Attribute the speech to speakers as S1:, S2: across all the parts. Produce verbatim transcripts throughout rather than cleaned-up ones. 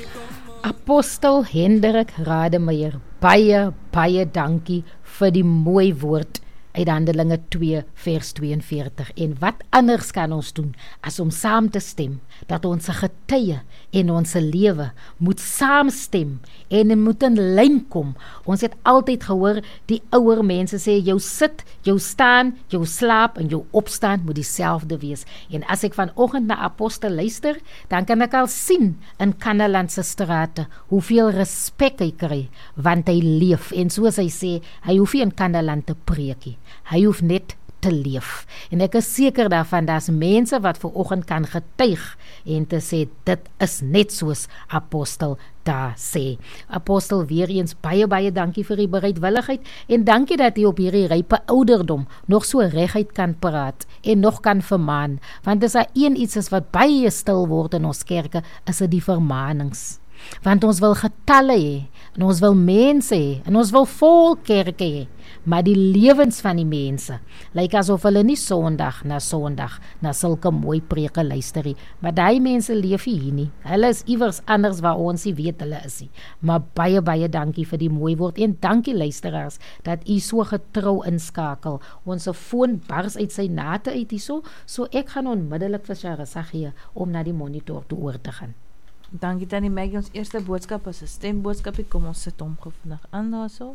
S1: Apostel Hendrik Rademeier, baie, baie dankie vir die mooi woord uit Handelinge twee vers tweeënveertig. En wat anders kan ons doen as om saam te stem, dat ons getuie en ons lewe moet saamstem en moet in lyn kom. Ons het altyd gehoor, die ouer mense sê, jou sit, jou staan, jou slaap en jou opstaan moet dieselfde wees. En as ek vanoggend na Apostel luister, dan kan ek al sien in Kannaland se strate, hoeveel respek hy kry, want hy leef. En soos hy sê, hy hoef nie in Kannaland te preekie. Hy hoef net te leef. En ek is seker daarvan, daar's mense wat vanoggend kan getuig en te sê, dit is net soos Apostel daar sê. Apostel, weer eens baie, baie dankie vir die bereidwilligheid en dankie dat jy op hierdie rype ouderdom nog so reguit kan praat en nog kan vermaan. Want as daar een iets is wat baie stil word in ons kerke, is dit die vermaanings. Want ons wil getalle hê, en ons wil mense hê, en ons wil vol kerke hê, maar die lewens van die mense, lyk asof hulle nie sondag na sondag, na sulke mooi preke luister nie, maar die mense leef hier nie, hulle is iewers anders waar ons nie weet hulle is nie, maar baie, baie dankie vir die mooi woord, en dankie luisteraars, dat u so getrou inskakel, ons foon bars uit sy nate uit hier so, so ek gaan onmiddellik vir Charissa gee, om na die monitor toe oor te gaan.
S2: Dankie Tannie Maggie, ons eerste boodskap is 'n stemboodskapie, kom ons sit hom vinnig aan daarso.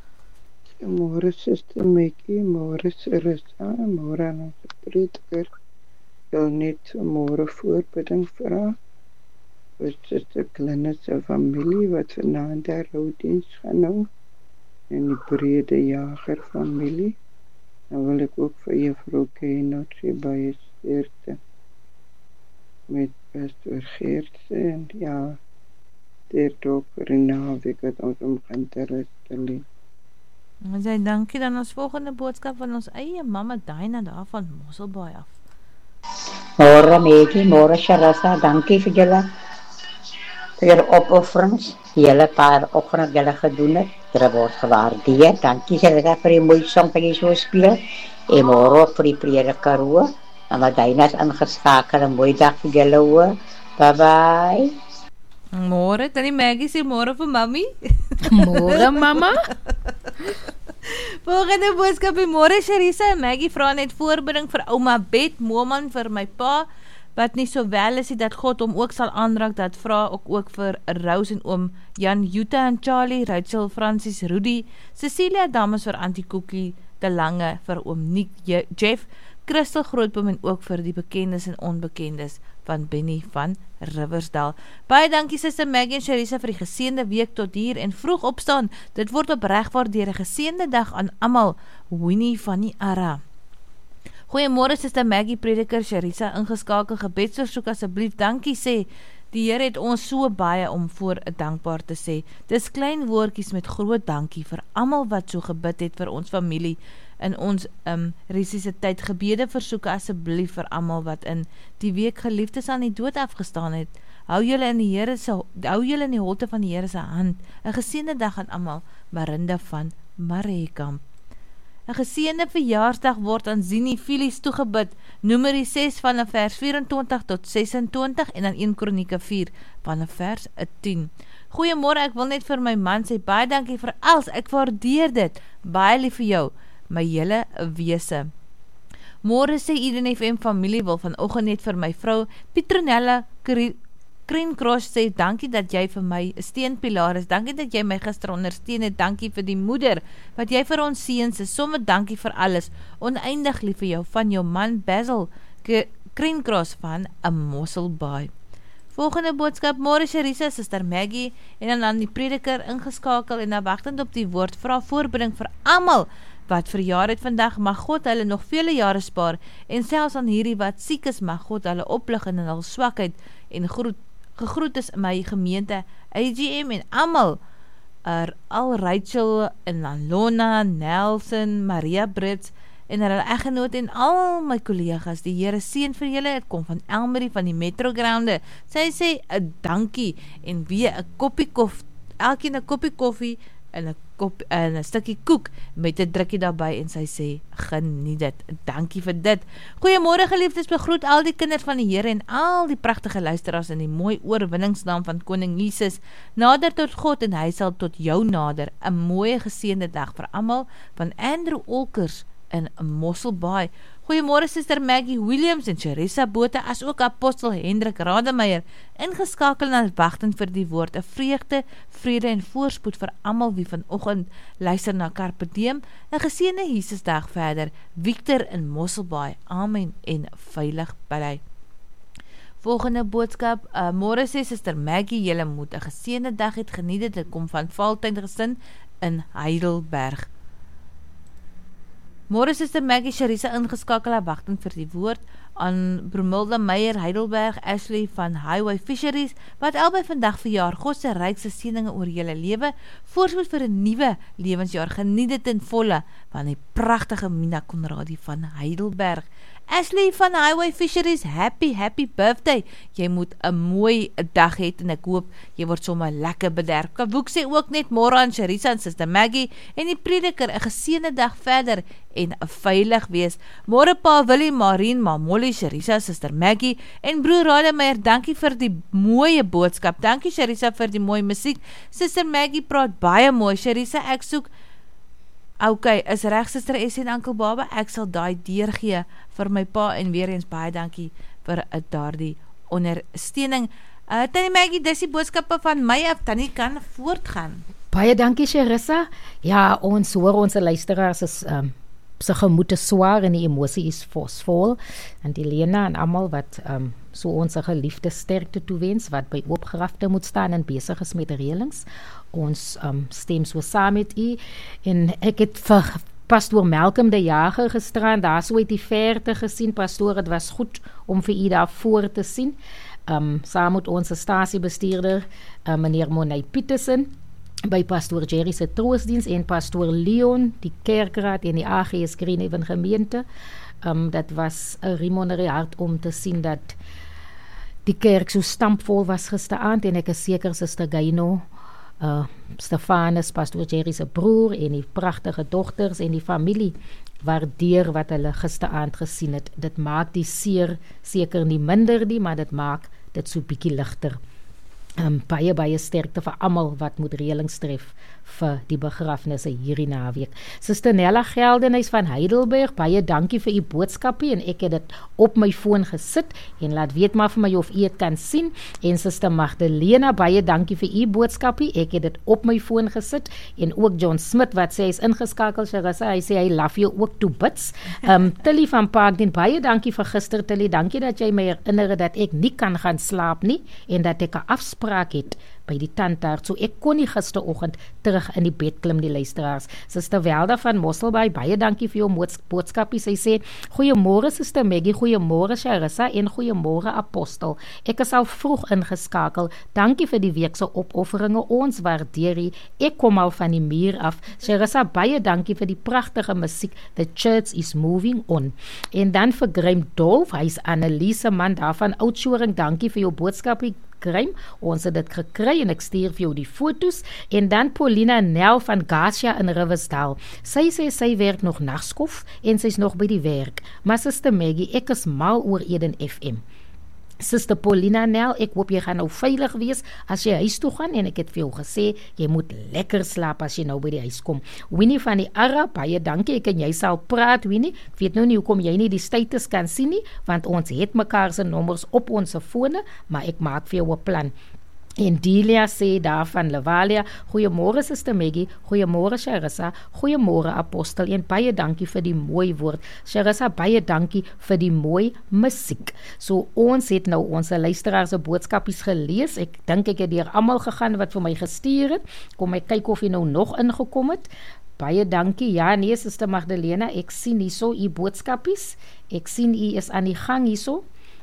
S3: Môre Suster Maggie, môre Charissa, môre aan ons prediker. Ek wil net môre voorbidding vra vir Suster Glennis se familie wat vanaand daar roudiens gaan hou en die Brede Jager familie. Dan wil ek ook vir Juffrou Keinot sê baie sterkte met Pastor Geertse en ja, der dokter in naweek het ons om gaan te rus te leef.
S2: En sê dankie, dan ons volgende boodskap van ons eie mamma Daina daar van Mosselbaai af.
S4: Môre Maggie, môre Charissa, dankie vir julle vir julle opofferings, julle paar oggend julle gedoen het, julle word gewaardeer. Dankie Charissa vir die mooi song wat jy so speel, en môre vir die prediker hoor. En wat Daina is ingeskakel, 'n mooi dag vir julle hoor. Bye bye.
S2: Môre, Tannie Maggie sê môre vir mami.
S1: Môre mamma.
S2: Volgende boodskap die môre Charissa. Maggie vra net voorbidding vir ouma Bet Moman vir my pa wat nie so wel is, dat God hom ook sal aanraak, dat vra ook ook vir Rose en oom Jan, Jutta en Charlie, Rachel, Francis, Rudy, Cecilia dames vir Auntie Cookie, De Lange vir oom Nick, Jeff, Christel Grootboom en ook vir die bekendes en onbekendes van Benny van Riversdal. Baie dankie Suster Maggie en Charissa vir die geseënde week tot hier en vroeg opstaan. Dit word opreg waardeer 'n geseënde dag aan almal. Winnie van die Ara. Goeiemôre Suster Maggie, prediker Charissa ingeskakel, gebedsversoek asseblief. Dankie sê. Die Here het ons so baie om voor 'n dankbaar te sê. Dis klein woordjies met groot dankie vir almal wat so gebid het vir ons familie in ons um, resiese tyd. Gebede versoeke asseblief vir almal wat in die week geliefdes aan die dood afgestaan het. Hou julle in die Here se hou julle in die holte van die Here se hand. 'n Geseënde dag aan almal. Marinda van Mareekamp. 'n Geseënde verjaarsdag word aan Zini Filies toegebid. Numeri ses van 'n vers vyf-en-twintig tot ses-en-twintig en dan een Kronieke vier van 'n vers tien. Goeiemôre, ek wil net vir my man sê baie dankie vir alles. Ek waardeer dit. Baie lief vir jou, my hele wese. Môre sê Eden F M familie wil vanoggend net vir my vrou Petronella Kreenkross sê dankie dat jy vir my 'n steunpilaar is. Dankie dat jy my gister ondersteun het. Dankie vir die moeder wat jy vir ons seuns is. Somme dankie vir alles. Oneindig lief vir jou van jou man Basil Kreenkross van 'n Mosselbaai. Volgende boodskap, môre Charissa, Suster Maggie en dan aan die prediker ingeskakel en dan wagtend op die woord, vra voorbidding vir almal wat verjaar het vandag, mag God hulle nog vele jare spaar, en selfs aan hierdie wat siek is, mag God hulle oplig in hul swakheid, en groet, gegroet is my gemeente, A G M en almal, er al Rachel en Lona, Nelson, Maria Brits, en hulle eggenoot en al my kollegas, die Here seën vir julle, het kom van Elmarie van die Metro Grounde, sy sê 'n dankie, en weer 'n koppie koffie, elkeen 'n koppie koffie, en 'n kop en 'n stukkie koek met 'n drukkie daarbey en sy sê, geniet dit. Dankie vir dit. Goeiemôre geliefdes, begroet al die kinders van die Here en al die pragtige luisteraars in die mooi oorwinningsnaam van Koning Jesus. Nader tot God en hy sal tot jou nader. 'n Mooi geseënde dag vir almal van Andrew Olkers in Mosselbaai. Goeiemôre Suster Maggie Williams en Charissa Botha, as ook Apostel Hendrik Rademeier, ingeskakel na wagting vir die woord, 'n vreugde, vrede en voorspoed vir almal wie vanoggend luister na Carpe Diem, 'n geseënde Jesusdag verder, Victor in Mosselbaai, amen en veilig bly. Volgende boodskap, uh, môre sê Suster Maggie, julle moet 'n geseënde dag het, geniet dit, dit kom van Valtuin gesin in Heidelberg. Môre Suster Maggie Charissa ingeskakel na wagting vir die woord, aan Bromilda Meyer Heidelberg, Ashley van Highway Fisheries, wat albei vandag verjaar, God se rykste seëninge oor julle lewe, voorspoed vir 'n nuwe lewensjaar, geniet dit in volle, van die pragtige Mina Conradie van Heidelberg. Ashley van Highway Fisheries, happy, happy birthday. Jy moet 'n mooi dag hê en ek hoop jy word sommer lekker bederf. Kawoek sê ook net môre aan Charissa en Suster Maggie en die prediker 'n geseënde dag verder en veilig wees. Môre pa Willie, Marien, ma Molly, Charissa, Suster Maggie en broer Rademeier, dankie vir die mooie boodskap. Dankie Charissa vir die mooie musiek. Suster Maggie praat baie mooi. Charissa, ek soek Ok, is reg Suster Essie en Ankel Baba, ek sal daai deurgee vir my pa en weer eens baie dankie vir daardie ondersteuning. Uh, Tannie Maggie, dis die boodskappe van my af, Tannie kan voortgaan.
S1: Baie dankie Charissa. Ja, ons hoor ons luisteraars is um, sy gemoed is swaar en die emosie is vol. En die Lena en almal wat um, so ons geliefde sterkte toewens, wat by oopgrafte moet staan en besig is met reëlings. Ons um, stem so saam met u en ek het vir Pastoor Malcolm de Jager gisteraan daar so uit die verte gesien. Pastoor, het was goed om vir u daar voor te sien. Um, saam met ons stasiebestuurder uh, meneer Monay Petersen by Pastoor Jerry se troostdiens en Pastoor Leon, die kerkraad en die A G S Greenhaven gemeente. Um, dat was 'n riemonere hart om te sien dat die kerk so stampvol was gisteraand en ek is seker Suster Gaino, Uh, Stefanus, Pastoor Jerry se broer en die pragtige dogters en die familie waardeer wat hulle gisteraand gesien het. Dit maak die seer seker nie minder nie, maar dit maak dit so bietjie ligter. Um, baie, baie sterkte vir almal wat moet reëlings tref vir die begrafnisse hierdie naweek. Suster Nella Geldenhuys van Heidelberg, baie dankie vir u boodskapie en ek het dit op my foon gesit en laat weet maar vir my of u dit kan sien. En Suster Magdalena, baie dankie vir u boodskapie, ek het dit op my foon gesit en ook John Smith wat sê hy is ingeskakel, Charissa, hy sê hy love jou ook to bits. Um, Tilly van Parkdien, baie dankie vir gister Tilly, dankie dat jy my herinner dat ek nie kan gaan slaap nie en dat ek 'n afspraak het by die tandarts, so ek kon nie gisteroggend terug in die bed klim, die luisteraars. Suster Welda van Mosselbaai, baie dankie vir jou boodskapie, sy sê, goeiemôre Suster Maggie, goeiemôre Charissa en goeiemôre Apostel, ek is al vroeg ingeskakel, dankie vir die week se opofferinge, ons waardeer u, ek kom al van die muur af. Charissa, baie dankie vir die pragtige musiek, The Church is Moving On. En dan vir Graham Dolf, hy is Anneliese man daarvan Oudtshoorn, dankie vir jou boodskapie Graham, ons het dit gekry en ek stuur vir jou die foto's. En dan Paulina Nel van Garcia in Riversdale, sy sê sy werk nog nagskof en sy is nog by die werk, maar Suster Maggie, ek is mal oor Eden F M. Suster Paulina Nel, ek hoop jy gaan nou veilig wees as jy huis toe gaan en ek het vir jou gesê, jy moet lekker slaap as jy nou by die huis kom. Winnie van die Arab, baie dankie, ek en jy sal praat Winnie, ek weet nou nie hoekom jy nie die status kan sien nie, want ons het mekaar se nommers op ons fone, maar ek maak vir jou 'n plan. En Delia sê daar van Levalia, goeiemôre Suster Maggie, goeiemôre Charissa, goeiemôre Apostel en baie dankie vir die mooi woord. Charissa, baie dankie vir die mooi musiek. So ons het nou ons luisteraars se boodskapies gelees. Ek dink ek het deur almal gegaan wat vir my gestuur het. Kom ek kyk of jy nou nog ingekom het. Baie dankie. Ja, nee Suster Magdalena, ek sien hierso u boodskapies. Ek sien u is aan die gang hierso.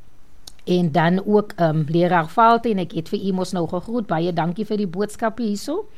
S1: En dan ook um, leraar Valte en ek het vir u mos nou gegroet, baie dankie vir die boodskapie hierso.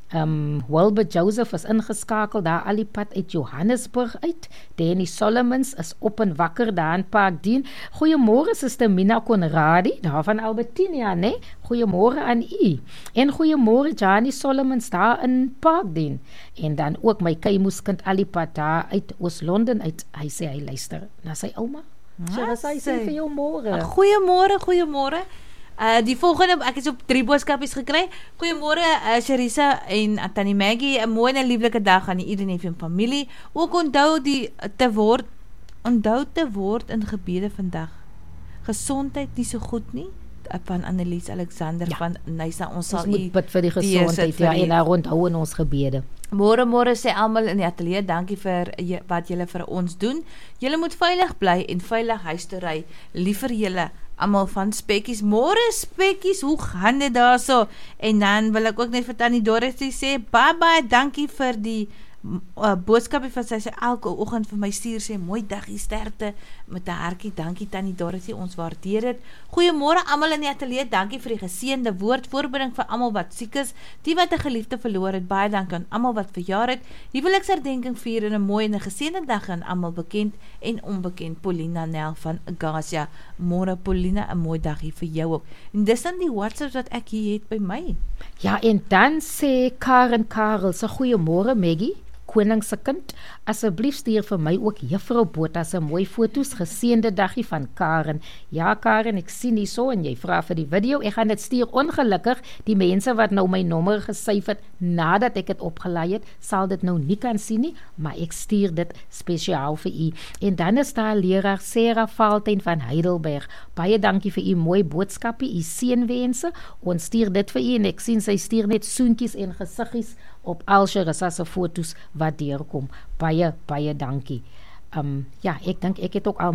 S1: Um, Wilbert Joseph is ingeskakel daar al die pad uit Johannesburg uit. Danny Solomons is op en wakker daar in Parkdien. Goeiemôre Suster Mina Conradi, daar van Albertinia, né? Goeiemôre aan u. En goeiemôre Jani Solomons daar in Parkdien. En dan ook my keimoeskind al die pad daar uit Oos-London uit. Hy sê hy luister na sy ouma. So sy sê vir jou môre.
S2: Goeiemôre, goeiemôre. Uh, die volgende, ek is op drie boodskapies gekry. Goeiemôre uh, Sharisa en uh, Tannie Maggie, 'n mooi en lieflike dag aan die Eden F M familie. Ook onthou die te word onthou te word in gebede vandag. Gesondheid nie so goed nie. Van Annelies Alexander ja. van Nysa, ons sal
S1: moet bid vir die gesondheid ja, en daar onthou in ons gebede.
S2: Môre môre sê almal in die ateljee, dankie vir jy, wat julle vir ons doen. Julle moet veilig bly en veilig huis toe ry. Lief vir julle almal van Spekkies. Môre Spekkies, hoe gaan dit daarso? En dan wil ek ook net vir Tannie Dorothy sê, baie baie dankie vir die uh, boodskapie van sy, sy elke oggend vir my stuur, sê, mooi dagie, sterkte met 'n hartjie, dankie Tannie Dorothy, ons waardeer dit. Goeiemôre almal in die ateljee, dankie vir die geseënde woord, voorbereiding vir almal wat siek is, die wat 'n geliefde verloor het, baie dankie aan almal wat verjaar het, huweliksherdenking vier en 'n mooi en 'n geseënde dag aan almal bekend en onbekend. Paulina Nel van Agasia, môre Paulina, 'n mooi dagie vir jou ook. En dis dan die WhatsApp wat ek hier het by my.
S1: Ja, en dan sê Karen Karel, se goeiemôre Maggie, koning se kind, asseblief stuur vir my ook juffrou Botha se mooi foto's, geseënde dagie van Karen. Ja Karen, ek sien nie so en jy vra vir die video, ek gaan dit stuur. Ongelukkig, die mense wat nou my nommer gesyf het, nadat ek het opgelaai het, sal dit nou nie kan sien nie, maar ek stuur dit spesiaal vir u. En dan is daar leraar Sarah Valtuin van Heidelberg. Baie dankie vir u mooi boodskapie, u seënwense. Ons stuur dit vir u en ek sien sy stuur net soentjies en gesiggies op al Sharissa se foto's wat deurkom. Baie, baie dankie. Um, ja, ek dink ek het ook al